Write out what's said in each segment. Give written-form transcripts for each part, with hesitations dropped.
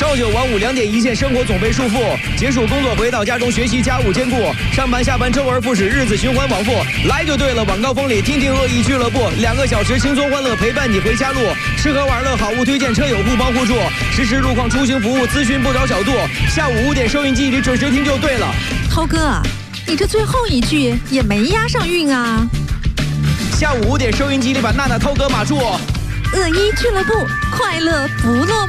朝九晚五2点一线，生活总被束缚。结束工作回到家中，学习家务兼顾，上班下班周而复始，日子循环往复。来就对了，晚高峰里听听恶意俱乐部，2个小时轻松欢乐陪伴你回家路。吃喝玩乐好物推荐，车友互帮互助，实时路况出行服务，咨询不着小度。下午5点收音机里准时听就对了。 涛哥，你这最后一句也没押上韵啊。 下午5点收音机里把娜娜、涛哥码住。 恶意俱乐部，快乐不落幕。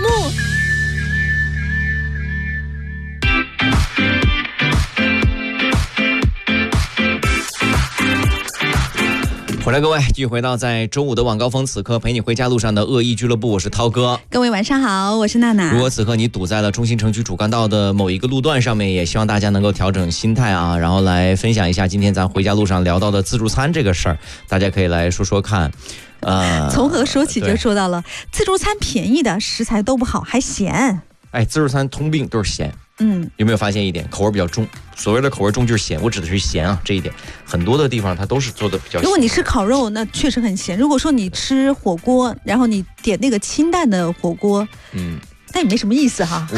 回来各位，继续回到在周五的晚高峰，此刻陪你回家路上的恶意俱乐部，我是涛哥。 各位晚上好，我是娜娜。 如果此刻你堵在了中心城区主干道的某一个路段上面，也希望大家能够调整心态啊，然后来分享一下今天咱回家路上聊到的自助餐这个事儿，大家可以来说说看。 从何说起就说到了自助餐便宜的食材都不好，还咸。 哎，自助餐通病都是咸。有没有发现一点，口味比较重？所谓的口味重就是咸，我指的是咸啊，这一点很多的地方它都是做的比较咸。 如果你吃烤肉，那确实很咸。如果说你吃火锅，然后你点那个清淡的火锅，但也没什么意思哈。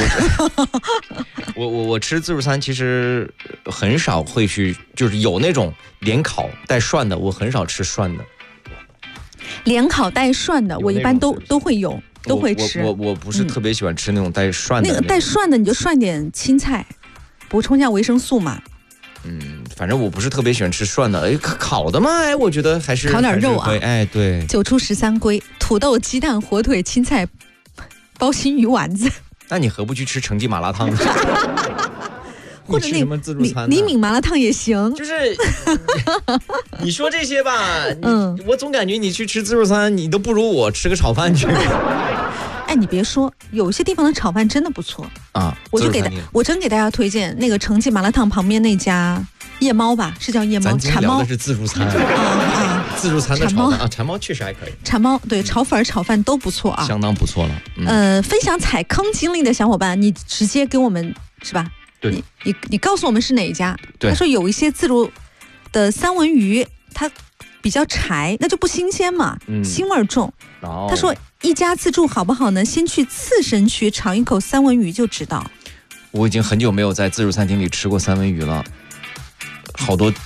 我吃自助餐其实很少会去，就是有那种连烤带涮的，我很少吃涮的。 连烤带涮的，我一般都会有。都会吃。 我不是特别喜欢吃那种带涮的。 那个带涮的你就涮点青菜，补充一下维生素嘛。 反正我不是特别喜欢吃涮的。烤的嘛，我觉得还是烤点肉啊。 对。 9出13归，土豆、鸡蛋、火腿、青菜、包心鱼丸子。 那你何不去吃成记麻辣烫？ 或者那个自助餐李敏麻辣烫也行。 就是你说这些吧，我总感觉你去吃自助餐，你都不如我吃个炒饭去。 哎，你别说，有些地方的炒饭真的不错啊！我真给大家推荐那个成记麻辣烫旁边那家夜猫吧，是叫夜猫。 馋猫的是自助餐自助餐的炒饭啊，馋猫确实还可以。 馋猫对炒粉炒饭都不错啊， 相当不错了。 分享踩坑经历的小伙伴，你直接给我们是吧？ 对， 你告诉我们是哪一家？ 对， 他说有一些自助的三文鱼，它比较柴，那就不新鲜嘛，腥味重。他说一家自助好不好呢？先去刺身区尝一口三文鱼就知道。我已经很久没有在自助餐厅里吃过三文鱼了，好多